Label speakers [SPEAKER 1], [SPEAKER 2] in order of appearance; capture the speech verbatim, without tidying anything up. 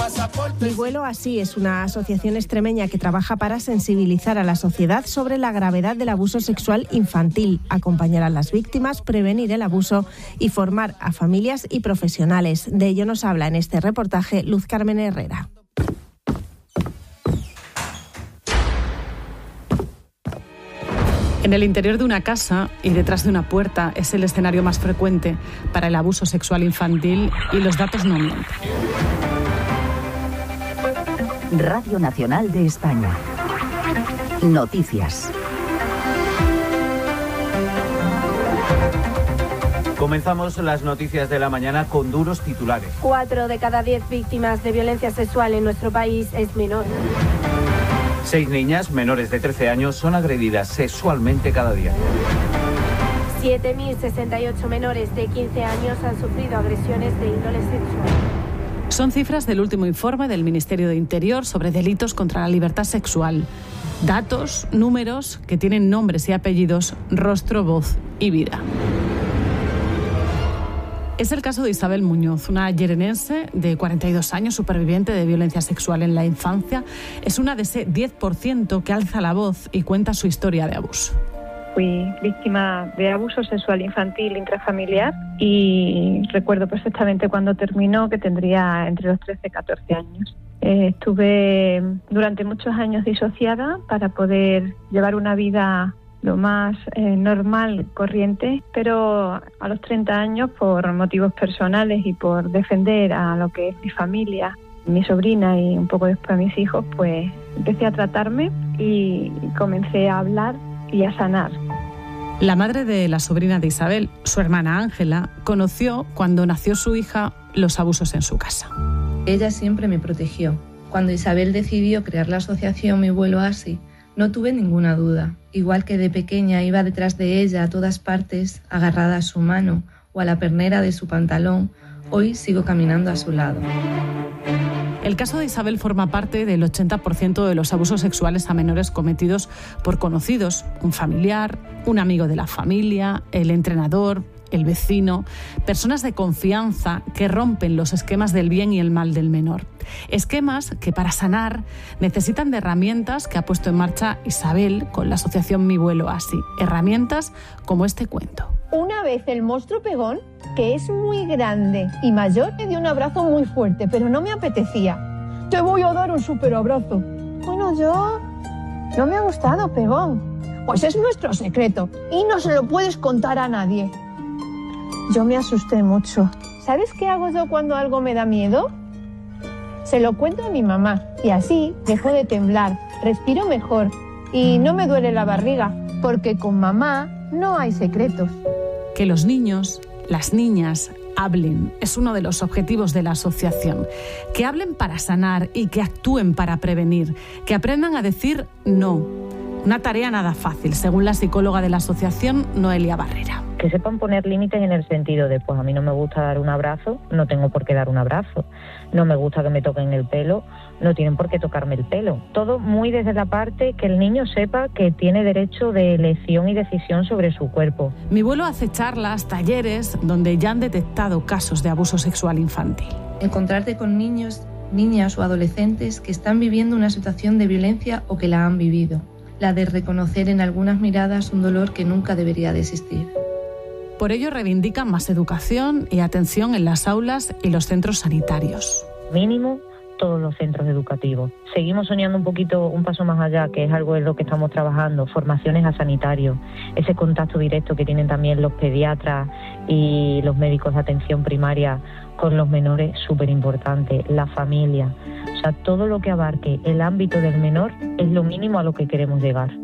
[SPEAKER 1] Mi vuelo así es una asociación extremeña que trabaja para sensibilizar a la sociedad sobre la gravedad del abuso sexual infantil, acompañar a las víctimas, prevenir el abuso y formar a familias y profesionales. De ello nos habla en este reportaje Luz Carmen Herrera.
[SPEAKER 2] En el interior de una casa y detrás de una puerta es el escenario más frecuente para el abuso sexual infantil y los datos no mienten.
[SPEAKER 3] Radio Nacional de España. Noticias.
[SPEAKER 4] Comenzamos las noticias de la mañana con duros titulares.
[SPEAKER 5] Cuatro de cada diez víctimas de violencia sexual en nuestro país es menor.
[SPEAKER 4] Seis niñas menores de trece años son agredidas sexualmente cada día.
[SPEAKER 5] siete mil sesenta y ocho menores de quince años han sufrido agresiones de índole sexual.
[SPEAKER 2] Son cifras del último informe del Ministerio de Interior sobre delitos contra la libertad sexual. Datos, números que tienen nombres y apellidos, rostro, voz y vida. Es el caso de Isabel Muñoz, una llerenense de cuarenta y dos años, superviviente de violencia sexual en la infancia. Es una de ese diez por ciento que alza la voz y cuenta su historia de abuso.
[SPEAKER 6] Fui víctima de abuso sexual infantil intrafamiliar y recuerdo perfectamente cuando terminó, que tendría entre los trece y catorce años. Eh, estuve durante muchos años disociada para poder llevar una vida lo más eh, normal, corriente, pero a los treinta años, por motivos personales y por defender a lo que es mi familia, mi sobrina y un poco después a mis hijos, pues empecé a tratarme y comencé a hablar y a sanar.
[SPEAKER 2] La madre de la sobrina de Isabel, su hermana Ángela, conoció cuando nació su hija los abusos en su casa.
[SPEAKER 7] Ella siempre me protegió. Cuando Isabel decidió crear la asociación Mi Vuelo Así, no tuve ninguna duda. Igual que de pequeña iba detrás de ella a todas partes, agarrada a su mano o a la pernera de su pantalón, hoy sigo caminando a su lado.
[SPEAKER 2] El caso de Isabel forma parte del ochenta por ciento de los abusos sexuales a menores cometidos por conocidos, un familiar, un amigo de la familia, el entrenador, el vecino, personas de confianza que rompen los esquemas del bien y el mal del menor. Esquemas que para sanar necesitan de herramientas que ha puesto en marcha Isabel con la asociación Mi Vuelo Así. Herramientas como este cuento.
[SPEAKER 8] Una vez el monstruo pegón, que es muy grande y mayor, me dio un abrazo muy fuerte, pero no me apetecía. Te voy a dar un súper abrazo. Bueno, yo... no me ha gustado, pegón. Pues es nuestro secreto y no se lo puedes contar a nadie. Yo me asusté mucho. ¿Sabes qué hago yo cuando algo me da miedo? Se lo cuento a mi mamá y así dejo de temblar, respiro mejor y no me duele la barriga, porque con mamá no hay secretos.
[SPEAKER 2] Que los niños, las niñas, hablen es uno de los objetivos de la asociación. Que hablen para sanar y que actúen para prevenir. Que aprendan a decir no. Una tarea nada fácil, según la psicóloga de la asociación, Noelia Barrera.
[SPEAKER 9] Que sepan poner límites en el sentido de, pues a mí no me gusta dar un abrazo, no tengo por qué dar un abrazo. No me gusta que me toquen el pelo, no tienen por qué tocarme el pelo. Todo muy desde la parte que el niño sepa que tiene derecho de elección y decisión sobre su cuerpo.
[SPEAKER 2] Mi vuelo hace charlas, talleres, donde ya han detectado casos de abuso sexual infantil.
[SPEAKER 7] Encontrarte con niños, niñas o adolescentes que están viviendo una situación de violencia o que la han vivido. La de reconocer en algunas miradas un dolor que nunca debería de existir.
[SPEAKER 2] Por ello reivindican más educación y atención en las aulas y los centros sanitarios.
[SPEAKER 9] Mínimo todos los centros educativos. Seguimos soñando un poquito, un paso más allá, que es algo en lo que estamos trabajando, formaciones a sanitarios, ese contacto directo que tienen también los pediatras y los médicos de atención primaria con los menores, súper importante, la familia. O sea, todo lo que abarque el ámbito del menor es lo mínimo a lo que queremos llegar.